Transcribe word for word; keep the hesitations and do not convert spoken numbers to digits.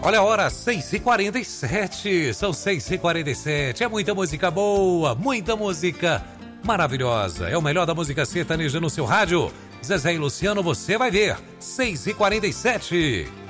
Olha a hora, seis e quarenta e sete. São seis e quarenta e sete. É muita música boa, muita música maravilhosa. É o melhor da música sertaneja no seu rádio. Zezé e Luciano, você vai ver. seis e quarenta e sete.